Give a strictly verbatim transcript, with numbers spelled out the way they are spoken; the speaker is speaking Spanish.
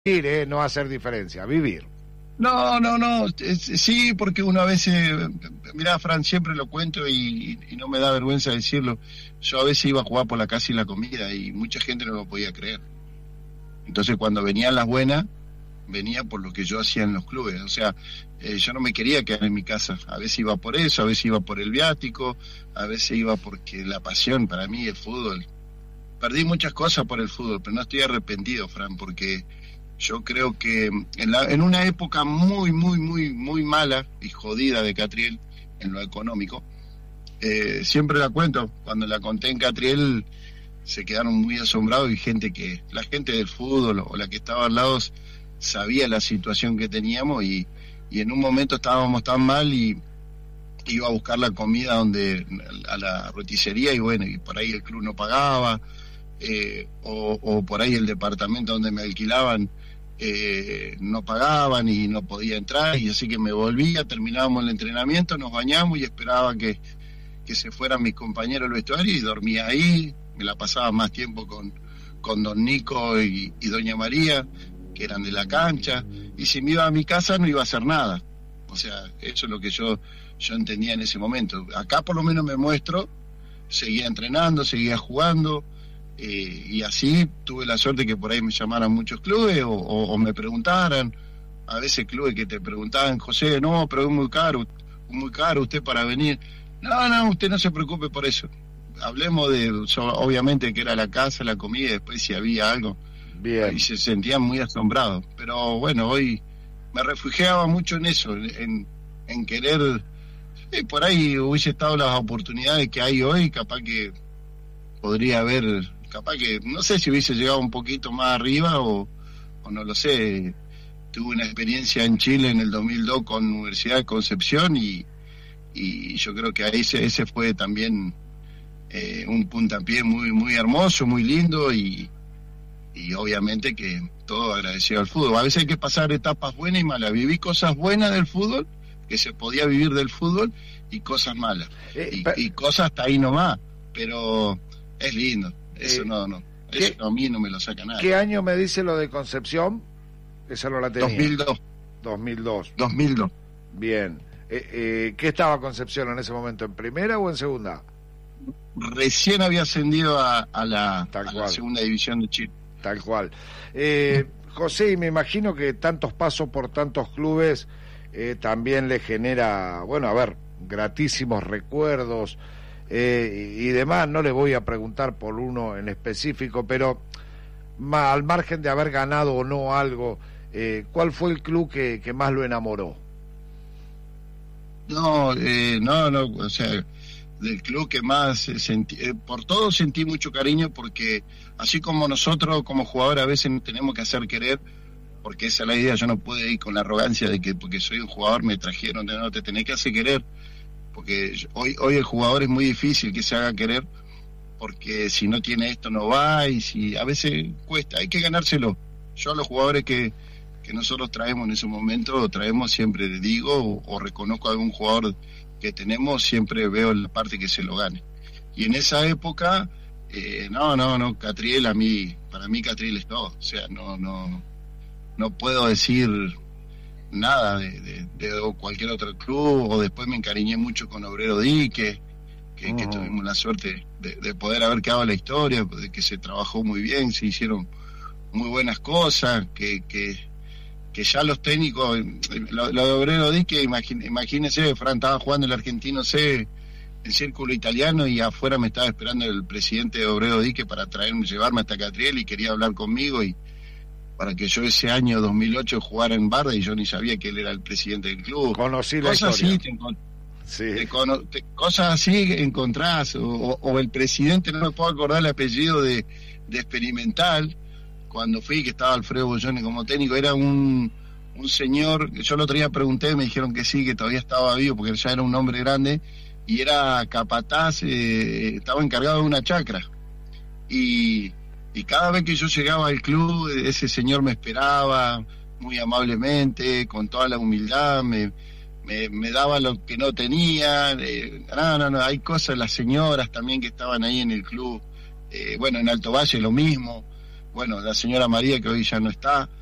vivir, ¿eh? No hacer diferencia, vivir. No, no, no, es, sí, porque uno a veces, mirá, Fran, siempre lo cuento y, y no me da vergüenza decirlo, yo a veces iba a jugar por la casa y la comida y mucha gente no lo podía creer. Entonces cuando venían las buenas, venía por lo que yo hacía en los clubes, o sea, eh, yo no me quería quedar en mi casa, a veces iba por eso, a veces iba por el viático, a veces iba porque la pasión para mí, el fútbol. Perdí muchas cosas por el fútbol, pero no estoy arrepentido, Fran, porque yo creo que en, la, en una época muy, muy, muy, muy mala y jodida de Catriel, en lo económico, eh, siempre la cuento, cuando la conté en Catriel se quedaron muy asombrados y gente que, la gente del fútbol o la que estaba al lado sabía la situación que teníamos y, y en un momento estábamos tan mal y iba a buscar la comida donde a la roticería y bueno, y por ahí el club no pagaba, eh, o, o por ahí el departamento donde me alquilaban Eh, no pagaban y no podía entrar y así que me volvía, terminábamos el entrenamiento, nos bañamos y esperaba que, que se fueran mis compañeros al vestuario y dormía ahí, me la pasaba más tiempo con, con don Nico y, y doña María, que eran de la cancha, y si me iba a mi casa no iba a hacer nada, o sea, eso es lo que yo, yo entendía en ese momento. Acá por lo menos me muestro, seguía entrenando, seguía jugando. Eh, y así tuve la suerte que por ahí me llamaran muchos clubes o, o, o me preguntaran, a veces clubes que te preguntaban, José, no, pero es muy caro, muy caro usted para venir. No, no, usted no se preocupe por eso. Hablemos de, obviamente que era la casa, la comida, y después si había algo. Bien. Y se sentían muy asombrados. Pero bueno, hoy me refugiaba mucho en eso, en, en querer, eh, por ahí hubiese estado las oportunidades que hay hoy, capaz que podría haber... capaz que, no sé si hubiese llegado un poquito más arriba o, o no lo sé. Tuve una experiencia en Chile en el dos mil dos con Universidad de Concepción y, y yo creo que ahí ese, ese fue también eh, un puntapié muy muy hermoso, muy lindo y, y obviamente que todo agradecido al fútbol. A veces hay que pasar etapas buenas y malas. Viví cosas buenas del fútbol, que se podía vivir del fútbol, y cosas malas. Eh, y, pero... y cosas hasta ahí nomás, pero es lindo. Eso eh, no, no. Eso ¿qué, a mí no me lo saca nada. ¿Qué año me dice lo de Concepción? Esa no la tenía. dos mil dos. dos mil dos. dos mil dos. Bien. Eh, eh, ¿Qué estaba Concepción en ese momento? ¿En primera o en segunda? Recién había ascendido a, a, la, a la segunda división de Chile. Tal cual. Eh, José, y me imagino que tantos pasos por tantos clubes eh, también le genera, bueno, a ver, gratísimos recuerdos. Eh, y demás, no le voy a preguntar por uno en específico, pero ma, al margen de haber ganado o no algo, eh, ¿cuál fue el club que, que más lo enamoró? No, eh, no, no, o sea, del club que más sentí, eh, por todo sentí mucho cariño, porque así como nosotros como jugadores a veces tenemos que hacer querer, porque esa es la idea, yo no puedo ir con la arrogancia de que porque soy un jugador me trajeron, de no, te tenés que hacer querer, porque hoy hoy el jugador es muy difícil que se haga querer, porque si no tiene esto no va, y si a veces cuesta, hay que ganárselo. Yo a los jugadores que, que nosotros traemos en ese momento, traemos siempre, digo, o, o reconozco a algún jugador que tenemos, siempre veo la parte que se lo gane. Y en esa época, eh, no, no, no, Catriel a mí, para mí Catriel es todo, o sea, no, no, no puedo decir nada de, de, de cualquier otro club, o después me encariñé mucho con Obrero Dique, que, oh. que tuvimos la suerte de, de poder haber quedado la historia, de que se trabajó muy bien, se hicieron muy buenas cosas, que, que, que ya los técnicos, lo, lo de Obrero Dique, imagine, imagínese, Fran, estaba jugando el Argentino C en círculo italiano y afuera me estaba esperando el presidente de Obrero Dique para traerme, llevarme hasta Catriel y quería hablar conmigo y para que yo ese año dos mil ocho jugara en Barda y yo ni sabía que él era el presidente del club. Conocí la cosas historia. Así, te encont- sí. te cono- te, cosas así encontrás, o, o, o el presidente, no me puedo acordar el apellido de, de Experimental, cuando fui, que estaba Alfredo Bollone como técnico, era un, un señor, yo el otro día pregunté, me dijeron que sí, que todavía estaba vivo, porque ya era un hombre grande, y era capataz, eh, estaba encargado de una chacra. Y... Y cada vez que yo llegaba al club, ese señor me esperaba muy amablemente, con toda la humildad, me, me, me daba lo que no tenía. Eh, no, no, no, hay cosas, las señoras también que estaban ahí en el club. Eh, bueno, en Alto Valle lo mismo. Bueno, la señora María, que hoy ya no está.